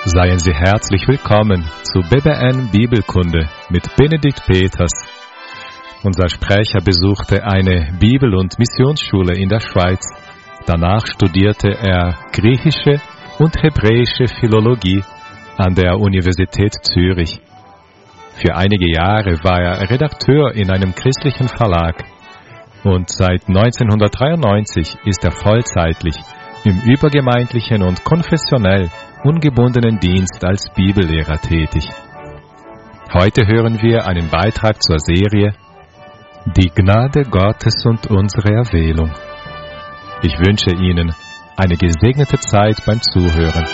Seien Sie herzlich willkommen zu BBN Bibelkunde mit Benedikt Peters. Unser Sprecher besuchte eine Bibel- und Missionsschule in der Schweiz. Danach studierte er griechische und hebräische Philologie an der Universität Zürich. Für einige Jahre war er Redakteur in einem christlichen Verlag und seit 1993 ist er vollzeitlich im übergemeindlichen und konfessionell ungebundenen Dienst als Bibellehrer tätig. Heute hören wir einen Beitrag zur Serie Die Gnade Gottes und unsere Erwählung. Ich wünsche Ihnen eine gesegnete Zeit beim Zuhören.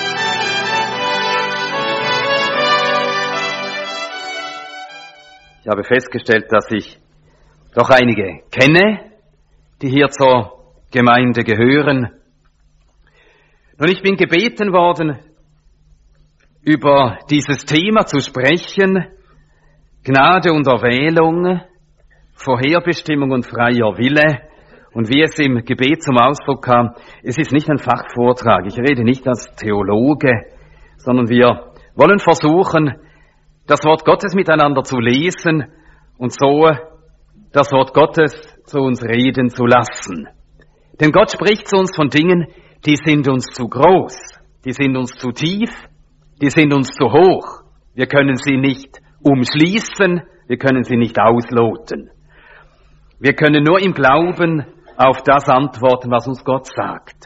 Ich habe festgestellt, dass ich doch einige kenne, die hier zur Gemeinde gehören. Und ich bin gebeten worden, über dieses Thema zu sprechen, Gnade und Erwählung, Vorherbestimmung und freier Wille. Und wie es im Gebet zum Ausdruck kam, es ist nicht ein Fachvortrag, ich rede nicht als Theologe, sondern wir wollen versuchen, das Wort Gottes miteinander zu lesen und so das Wort Gottes zu uns reden zu lassen. Denn Gott spricht zu uns von Dingen, die sind uns zu groß, die sind uns zu tief, die sind uns zu hoch. Wir können sie nicht umschließen, wir können sie nicht ausloten. Wir können nur im Glauben auf das antworten, was uns Gott sagt.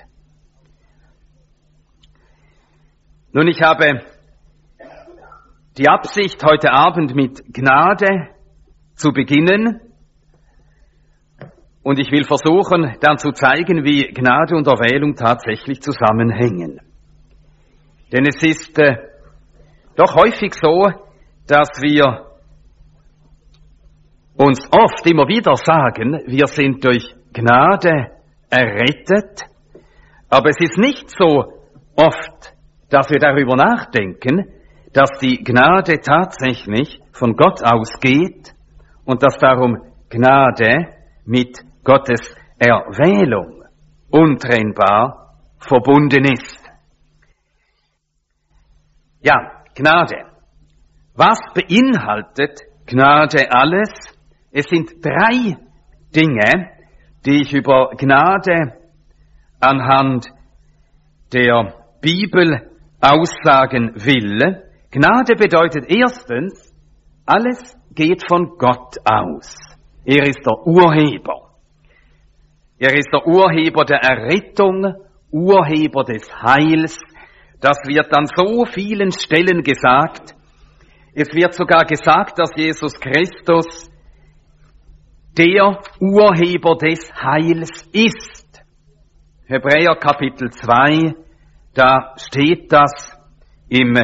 Nun, ich habe die Absicht, heute Abend mit Gnade zu beginnen. Und ich will versuchen, dann zu zeigen, wie Gnade und Erwählung tatsächlich zusammenhängen. Denn es ist doch häufig so, dass wir uns oft immer wieder sagen, wir sind durch Gnade errettet, aber es ist nicht so oft, dass wir darüber nachdenken, dass die Gnade tatsächlich von Gott ausgeht und dass darum Gnade mit Gottes Erwählung untrennbar verbunden ist. Ja, Gnade. Was beinhaltet Gnade alles? Es sind 3 Dinge, die ich über Gnade anhand der Bibel aussagen will. Gnade bedeutet erstens, alles geht von Gott aus. Er ist der Urheber. Er ist der Urheber der Errettung, Urheber des Heils. Das wird an so vielen Stellen gesagt. Es wird sogar gesagt, dass Jesus Christus der Urheber des Heils ist. Hebräer Kapitel 2, da steht das im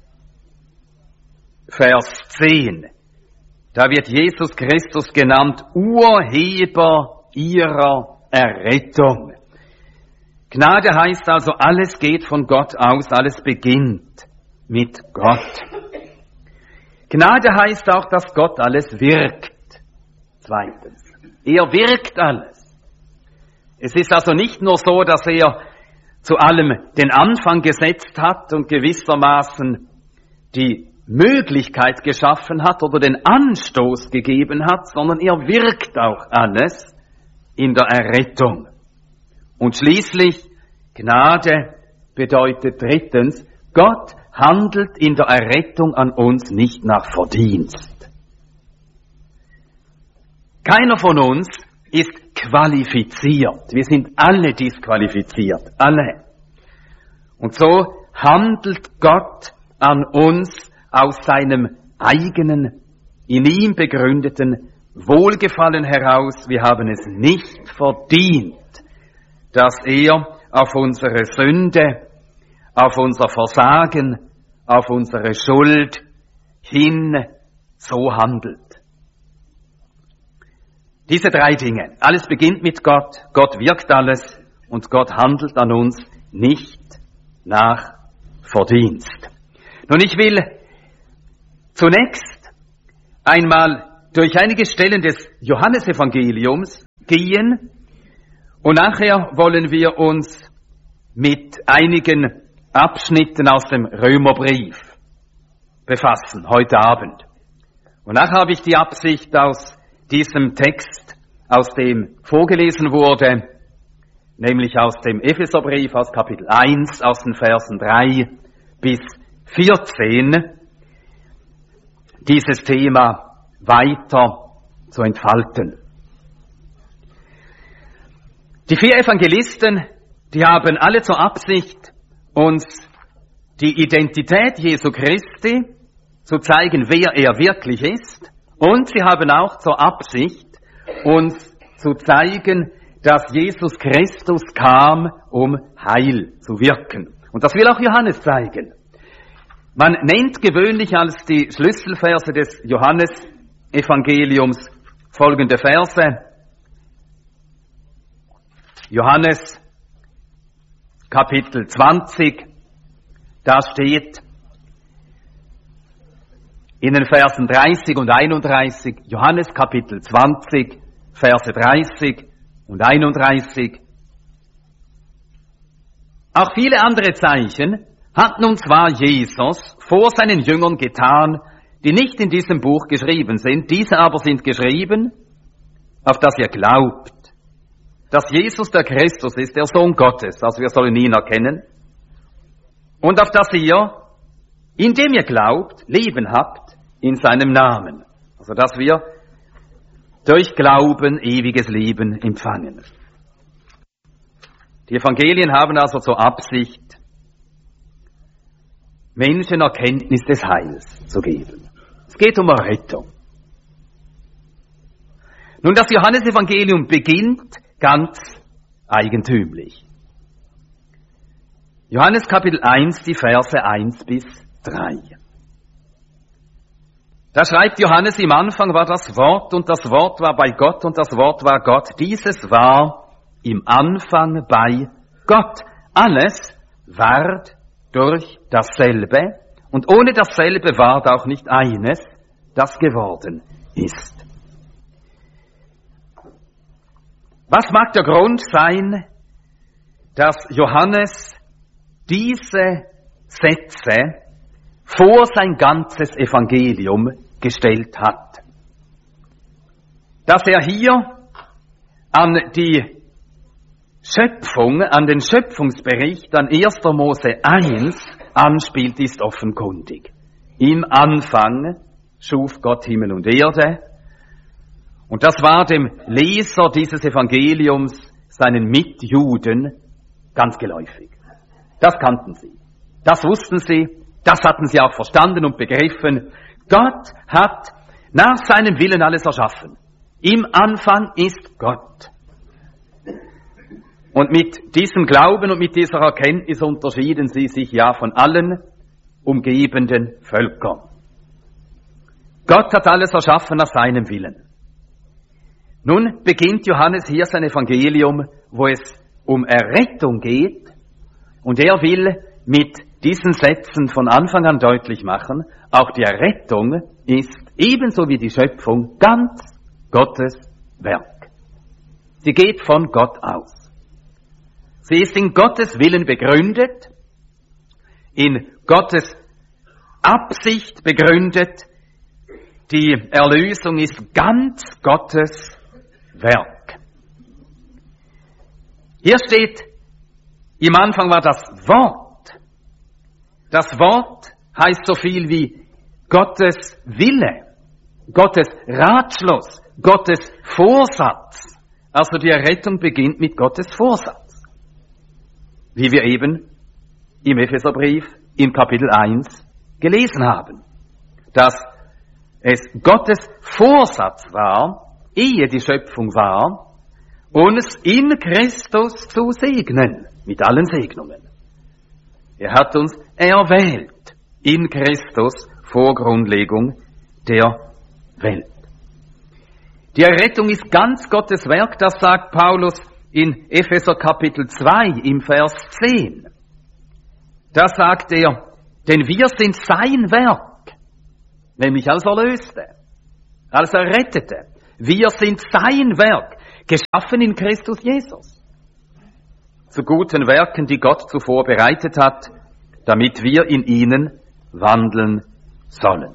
Vers 10. Da wird Jesus Christus genannt, Urheber ihrer Errettung. Gnade heißt also, alles geht von Gott aus, alles beginnt mit Gott. Gnade heißt auch, dass Gott alles wirkt. Zweitens, er wirkt alles. Es ist also nicht nur so, dass er zu allem den Anfang gesetzt hat und gewissermaßen die Möglichkeit geschaffen hat oder den Anstoß gegeben hat, sondern er wirkt auch alles in der Errettung. Und schließlich, Gnade bedeutet drittens, Gott handelt in der Errettung an uns nicht nach Verdienst. Keiner von uns ist qualifiziert. Wir sind alle disqualifiziert, alle. Und so handelt Gott an uns aus seinem eigenen, in ihm begründeten Wohlgefallen heraus. Wir haben es nicht verdient, dass er auf unsere Sünde, auf unser Versagen, auf unsere Schuld hin so handelt. Diese 3 Dinge, alles beginnt mit Gott, Gott wirkt alles und Gott handelt an uns nicht nach Verdienst. Nun, ich will zunächst einmal durch einige Stellen des Johannesevangeliums gehen und nachher wollen wir uns mit einigen Abschnitten aus dem Römerbrief befassen, heute Abend. Und nachher habe ich die Absicht, aus diesem Text, aus dem vorgelesen wurde, nämlich aus dem Epheserbrief, aus Kapitel 1, aus den Versen 3 bis 14, dieses Thema weiter zu entfalten. Die 4 Evangelisten, die haben alle zur Absicht, uns die Identität Jesu Christi zu zeigen, wer er wirklich ist. Und sie haben auch zur Absicht, uns zu zeigen, dass Jesus Christus kam, um Heil zu wirken. Und das will auch Johannes zeigen. Man nennt gewöhnlich als die Schlüsselverse des Johannes-Evangeliums folgende Verse. Johannes Kapitel 20, da steht in den Versen 30 und 31, Johannes Kapitel 20, Verse 30 und 31. Auch viele andere Zeichen hat nun zwar Jesus vor seinen Jüngern getan, die nicht in diesem Buch geschrieben sind, diese aber sind geschrieben, auf das ihr glaubt, dass Jesus der Christus ist, der Sohn Gottes, also wir sollen ihn erkennen, und auf das ihr, indem ihr glaubt, Leben habt in seinem Namen. Also dass wir durch Glauben ewiges Leben empfangen. Die Evangelien haben also zur Absicht, Menschen Erkenntnis des Heils zu geben. Es geht um Errettung. Nun, das Johannesevangelium beginnt ganz eigentümlich. Johannes Kapitel 1, die Verse 1 bis 3. Da schreibt Johannes, im Anfang war das Wort und das Wort war bei Gott und das Wort war Gott. Dieses war im Anfang bei Gott. Alles ward durch dasselbe und ohne dasselbe ward auch nicht eines, das geworden ist. Was mag der Grund sein, dass Johannes diese Sätze vor sein ganzes Evangelium gestellt hat? Dass er hier an die Schöpfung, an den Schöpfungsbericht, an 1. Mose 1 anspielt, ist offenkundig. Im Anfang schuf Gott Himmel und Erde. Und das war dem Leser dieses Evangeliums, seinen Mitjuden, ganz geläufig. Das kannten sie. Das wussten sie. Das hatten sie auch verstanden und begriffen. Gott hat nach seinem Willen alles erschaffen. Im Anfang ist Gott. Und mit diesem Glauben und mit dieser Erkenntnis unterschieden sie sich ja von allen umgebenden Völkern. Gott hat alles erschaffen nach seinem Willen. Nun beginnt Johannes hier sein Evangelium, wo es um Errettung geht, und er will mit diesen Sätzen von Anfang an deutlich machen, auch die Errettung ist ebenso wie die Schöpfung ganz Gottes Werk. Sie geht von Gott aus. Sie ist in Gottes Willen begründet, in Gottes Absicht begründet. Die Erlösung ist ganz Gottes Werk. Hier steht, im Anfang war das Wort. Das Wort heißt so viel wie Gottes Wille, Gottes Ratschluss, Gottes Vorsatz. Also die Errettung beginnt mit Gottes Vorsatz. Wie wir eben im Epheserbrief in Kapitel 1 gelesen haben. Dass es Gottes Vorsatz war, ehe die Schöpfung war, uns in Christus zu segnen, mit allen Segnungen. Er hat uns erwählt in Christus vor Grundlegung der Welt. Die Errettung ist ganz Gottes Werk, das sagt Paulus in Epheser Kapitel 2 im Vers 10. Da sagt er, denn wir sind sein Werk, nämlich als Erlöste, als Errettete. Wir sind sein Werk, geschaffen in Christus Jesus. Zu guten Werken, die Gott zuvor bereitet hat, damit wir in ihnen wandeln sollen.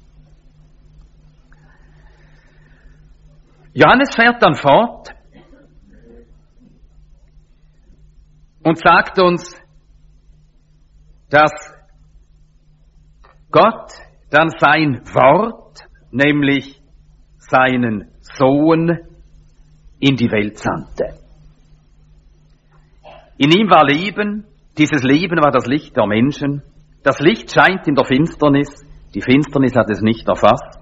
Johannes fährt dann fort und sagt uns, dass Gott dann sein Wort, nämlich seinen Sohn, in die Welt sandte. In ihm war Leben, dieses Leben war das Licht der Menschen. Das Licht scheint in der Finsternis, die Finsternis hat es nicht erfasst.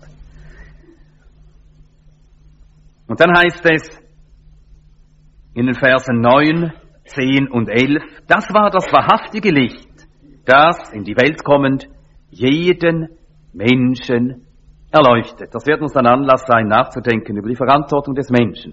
Und dann heißt es in den Versen 9, 10 und 11, das war das wahrhaftige Licht, das in die Welt kommend jeden Menschen erleuchtet. Das wird uns ein Anlass sein, nachzudenken über die Verantwortung des Menschen.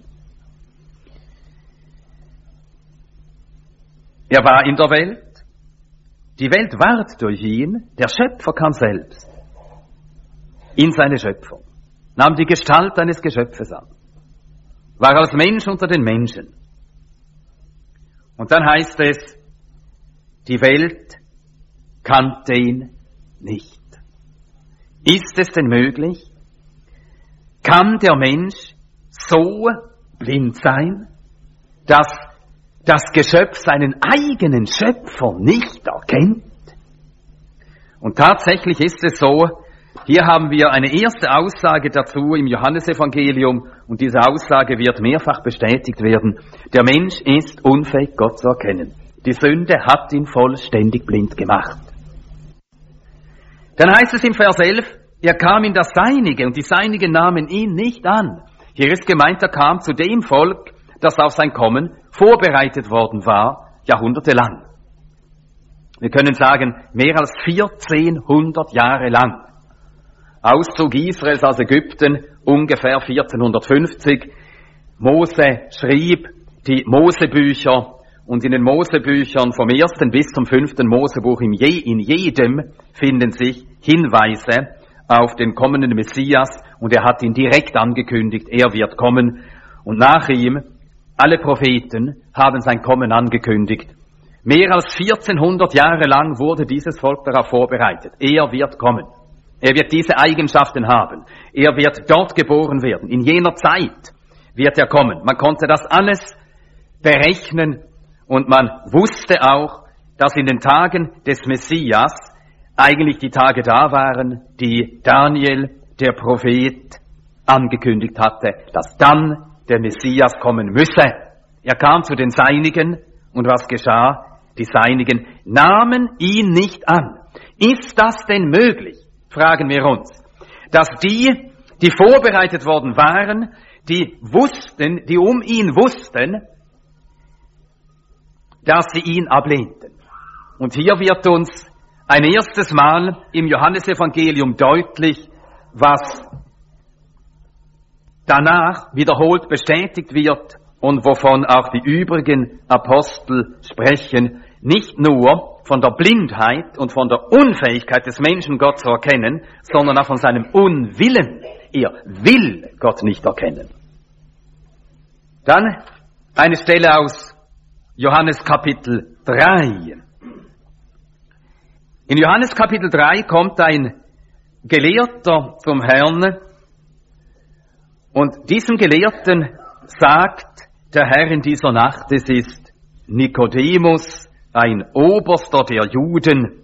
Er war in der Welt, die Welt ward durch ihn, der Schöpfer kam selbst in seine Schöpfung, nahm die Gestalt eines Geschöpfes an, war als Mensch unter den Menschen. Und dann heißt es, die Welt kannte ihn nicht. Ist es denn möglich? Kann der Mensch so blind sein, dass das Geschöpf seinen eigenen Schöpfer nicht erkennt? Und tatsächlich ist es so, hier haben wir eine erste Aussage dazu im Johannesevangelium und diese Aussage wird mehrfach bestätigt werden. Der Mensch ist unfähig, Gott zu erkennen. Die Sünde hat ihn vollständig blind gemacht. Dann heißt es im Vers 11, er kam in das Seinige und die Seinigen nahmen ihn nicht an. Hier ist gemeint, er kam zu dem Volk, das auf sein Kommen vorbereitet worden war, jahrhundertelang. Wir können sagen, mehr als 1400 Jahre lang. Auszug Israels aus Ägypten, ungefähr 1450. Mose schrieb die Mosebücher und in den Mosebüchern vom 1. bis zum 5. Mosebuch in jedem finden sich Hinweise auf den kommenden Messias und er hat ihn direkt angekündigt, er wird kommen und nach ihm, alle Propheten haben sein Kommen angekündigt. Mehr als 1400 Jahre lang wurde dieses Volk darauf vorbereitet. Er wird kommen. Er wird diese Eigenschaften haben. Er wird dort geboren werden. In jener Zeit wird er kommen. Man konnte das alles berechnen und man wusste auch, dass in den Tagen des Messias eigentlich die Tage da waren, die Daniel, der Prophet, angekündigt hatte, dass dann der Messias kommen müsse. Er kam zu den Seinigen und was geschah? Die Seinigen nahmen ihn nicht an. Ist das denn möglich? Fragen wir uns. Dass die vorbereitet worden waren, die um ihn wussten, dass sie ihn ablehnten. Und hier wird uns ein erstes Mal im Johannesevangelium deutlich, was danach wiederholt bestätigt wird und wovon auch die übrigen Apostel sprechen, nicht nur von der Blindheit und von der Unfähigkeit des Menschen, Gott zu erkennen, sondern auch von seinem Unwillen. Er will Gott nicht erkennen. Dann eine Stelle aus Johannes Kapitel 3. In Johannes Kapitel 3 kommt ein Gelehrter zum Herrn und diesem Gelehrten sagt der Herr in dieser Nacht, es ist Nikodemus, ein Oberster der Juden.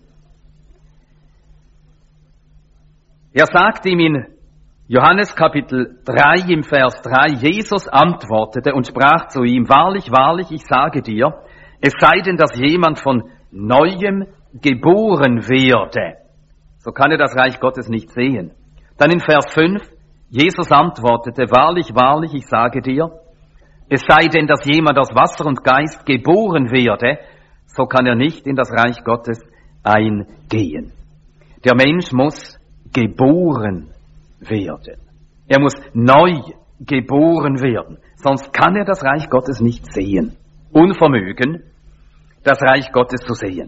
Er sagt ihm in Johannes Kapitel 3 im Vers 3, Jesus antwortete und sprach zu ihm, wahrlich, wahrlich, ich sage dir, es sei denn, dass jemand von Neuem geboren werde, so kann er das Reich Gottes nicht sehen. Dann in Vers 5, Jesus antwortete, wahrlich, wahrlich, ich sage dir, es sei denn, dass jemand aus Wasser und Geist geboren werde, so kann er nicht in das Reich Gottes eingehen. Der Mensch muss geboren werden. Er muss neu geboren werden, sonst kann er das Reich Gottes nicht sehen. Unvermögen, das Reich Gottes zu sehen.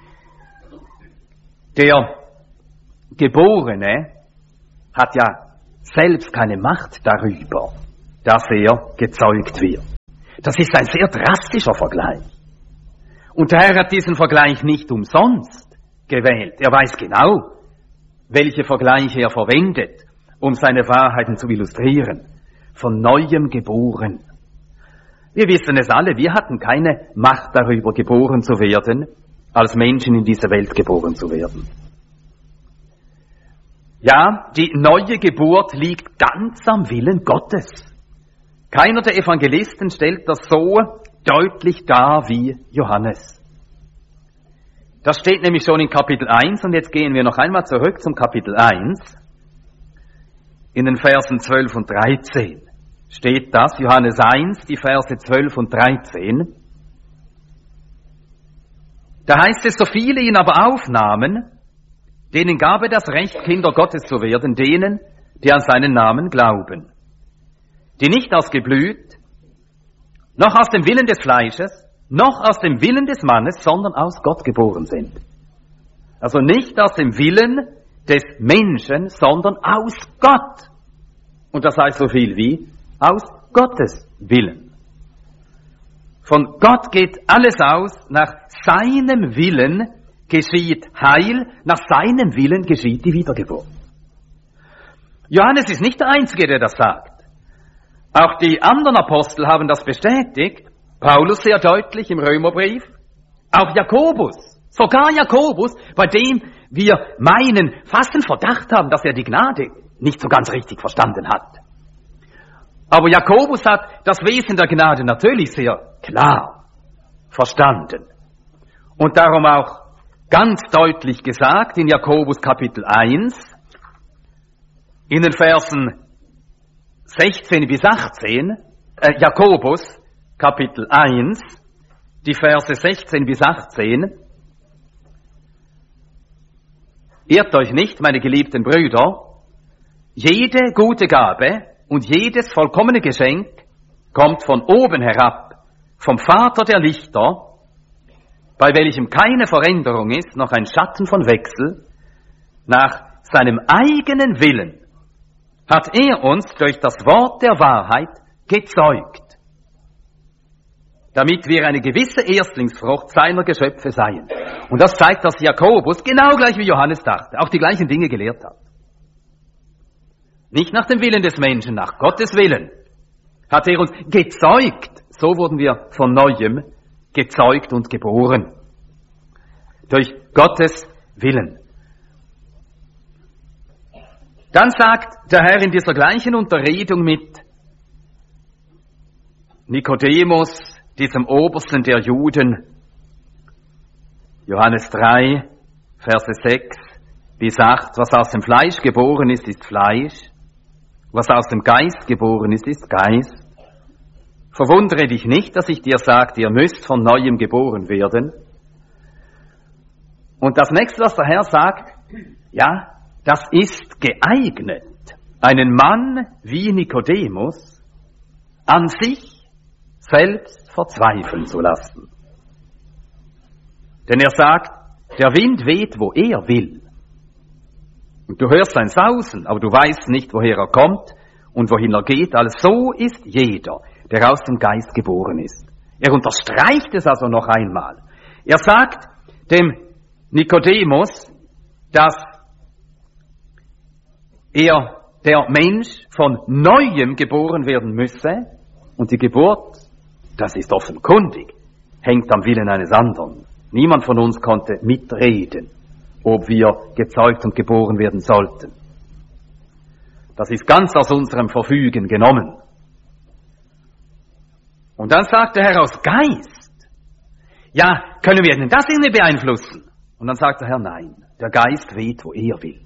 Der Geborene hat ja selbst keine Macht darüber, dass er gezeugt wird. Das ist ein sehr drastischer Vergleich. Und der Herr hat diesen Vergleich nicht umsonst gewählt. Er weiß genau, welche Vergleiche er verwendet, um seine Wahrheiten zu illustrieren. Von Neuem geboren. Wir wissen es alle, wir hatten keine Macht darüber, geboren zu werden, als Menschen in diese Welt geboren zu werden. Ja, die neue Geburt liegt ganz am Willen Gottes. Keiner der Evangelisten stellt das so deutlich dar wie Johannes. Das steht nämlich schon in Kapitel 1 und jetzt gehen wir noch einmal zurück zum Kapitel 1. In den Versen 12 und 13 steht das, Johannes 1, die Verse 12 und 13. Da heißt es, so viele ihn aber aufnahmen, denen gab er das Recht, Kinder Gottes zu werden, denen, die an seinen Namen glauben. Die nicht aus Geblüt, noch aus dem Willen des Fleisches, noch aus dem Willen des Mannes, sondern aus Gott geboren sind. Also nicht aus dem Willen des Menschen, sondern aus Gott. Und das heißt so viel wie aus Gottes Willen. Von Gott geht alles aus, nach seinem Willen geschieht Heil, nach seinem Willen geschieht die Wiedergeburt. Johannes ist nicht der Einzige, der das sagt. Auch die anderen Apostel haben das bestätigt. Paulus sehr deutlich im Römerbrief. Auch Jakobus, sogar Jakobus, bei dem wir meinen, fast einen Verdacht haben, dass er die Gnade nicht so ganz richtig verstanden hat. Aber Jakobus hat das Wesen der Gnade natürlich sehr klar verstanden. Und darum auch ganz deutlich gesagt in Jakobus Kapitel 1, in den Versen 16 bis 18, Jakobus Kapitel 1, die Verse 16 bis 18. Irrt euch nicht, meine geliebten Brüder, jede gute Gabe und jedes vollkommene Geschenk kommt von oben herab, vom Vater der Lichter, bei welchem keine Veränderung ist, noch ein Schatten von Wechsel. Nach seinem eigenen Willen hat er uns durch das Wort der Wahrheit gezeugt, damit wir eine gewisse Erstlingsfrucht seiner Geschöpfe seien. Und das zeigt, dass Jakobus genau gleich wie Johannes dachte, auch die gleichen Dinge gelehrt hat. Nicht nach dem Willen des Menschen, nach Gottes Willen hat er uns gezeugt. So wurden wir von Neuem gezeugt und geboren. Durch Gottes Willen. Dann sagt der Herr in dieser gleichen Unterredung mit Nikodemus, diesem Obersten der Juden, Johannes 3, Verse 6 bis 8, was aus dem Fleisch geboren ist, ist Fleisch, was aus dem Geist geboren ist, ist Geist. Verwundere dich nicht, dass ich dir sagte, ihr müsst von Neuem geboren werden. Und das nächste, was der Herr sagt, ja, das ist geeignet, einen Mann wie Nikodemus an sich selbst verzweifeln zu lassen. Denn er sagt, der Wind weht, wo er will. Und du hörst sein Sausen, aber du weißt nicht, woher er kommt und wohin er geht. Also so ist jeder, der aus dem Geist geboren ist. Er unterstreicht es also noch einmal. Er sagt dem Nikodemus, dass der Mensch von Neuem geboren werden müsse. Und die Geburt, das ist offenkundig, hängt am Willen eines anderen. Niemand von uns konnte mitreden, ob wir gezeugt und geboren werden sollten. Das ist ganz aus unserem Verfügen genommen. Und dann sagt der Herr aus Geist, ja, können wir denn das irgendwie beeinflussen? Und dann sagt der Herr, nein, der Geist weht, wo er will.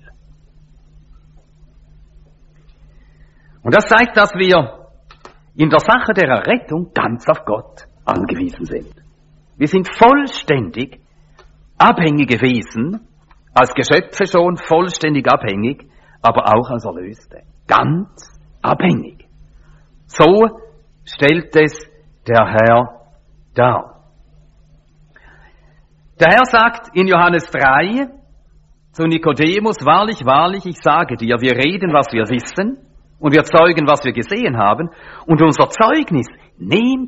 Und das zeigt, dass wir in der Sache der Errettung ganz auf Gott angewiesen sind. Wir sind vollständig abhängige Wesen, als Geschöpfe schon vollständig abhängig, aber auch als Erlöste. Ganz abhängig. So stellt es der Herr dar. Der Herr sagt in Johannes 3 zu Nikodemus, wahrlich, wahrlich, ich sage dir, wir reden, was wir wissen, und wir zeugen, was wir gesehen haben, und unser Zeugnis nehmt